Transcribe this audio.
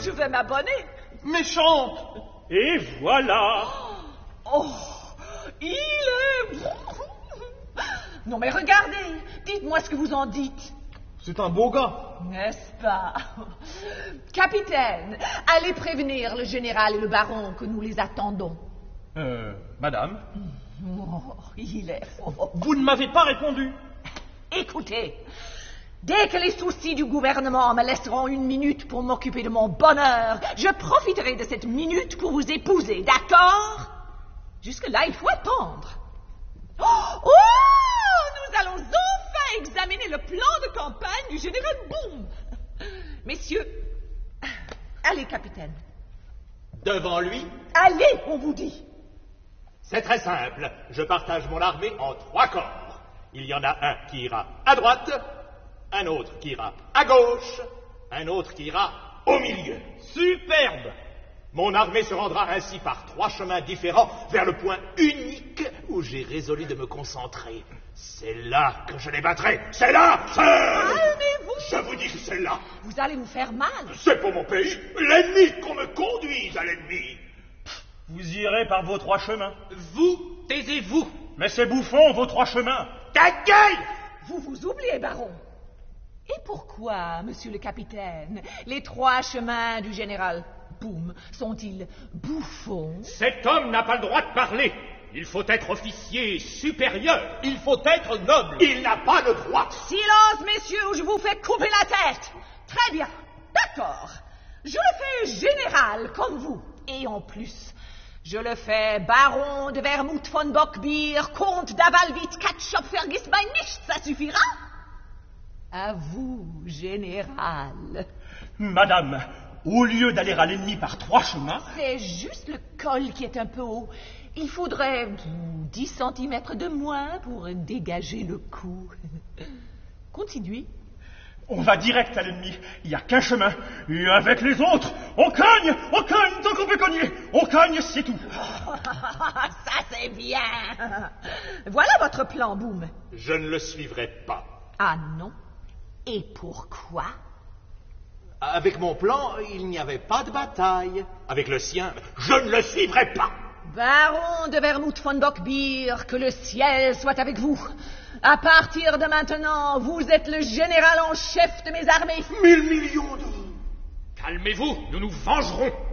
je vais m'abonner. Méchante! Et voilà. Oh, il est... Non mais regardez, dites-moi ce que vous en dites. C'est un beau gars. N'est-ce pas? Capitaine, allez prévenir le général et le baron que nous les attendons. Madame? Oh, il est faux. Vous ne m'avez pas répondu. Écoutez, dès que les soucis du gouvernement me laisseront une minute pour m'occuper de mon bonheur, je profiterai de cette minute pour vous épouser, d'accord? Jusque-là, il faut attendre. Oh, nous allons enfin examiner le plan de campagne du général Boom. Messieurs, allez, capitaine. Devant lui, Allez, on vous dit. c'est très simple. Je partage mon armée en 3 corps. Il y en a un qui ira à droite, un autre qui ira à gauche, un autre qui ira au milieu. Superbe! Mon armée se rendra ainsi par 3 chemins différents vers le point unique où j'ai résolu de me concentrer. C'est là que je les battrai. C'est là! Calmez-vous. Je vous dis que c'est là. Vous allez vous faire mal. C'est pour mon pays, l'ennemi, qu'on me conduise à l'ennemi. Vous irez par vos 3 chemins. Vous, taisez-vous. Mais c'est bouffon, vos 3 chemins. Ta gueule! Vous vous oubliez, baron. Et pourquoi, monsieur le capitaine, les 3 chemins du général Boom sont-ils bouffons? Cet homme n'a pas le droit de parler. Il faut être officier supérieur. Il faut être noble. Il n'a pas le droit. Silence, messieurs, ou je vous fais couper la tête. Très bien, d'accord. Je le fais général, comme vous. Et en plus, je le fais baron de Wermuth von Bockbier, comte d'Avalvit, Katschopfergis bei nicht, ça suffira? À vous, général. Madame, au lieu d'aller à l'ennemi par 3 chemins... C'est juste le col qui est un peu haut. Il faudrait 10 centimètres de moins pour dégager le coup. Continuez. On va direct à l'ennemi. Il n'y a qu'un chemin. Et avec les autres, on cogne tant qu'on peut cogner. On cogne, c'est tout. Ça, c'est bien. Voilà votre plan, Boom. Je ne le suivrai pas. Ah non? Et pourquoi? Avec mon plan, il n'y avait pas de bataille. Avec le sien, je ne le suivrai pas. Baron de Wermuth von Bockbier, que le ciel soit avec vous. À partir de maintenant, vous êtes le général en chef de mes armées. 1000 millions de... Calmez-vous, nous nous vengerons.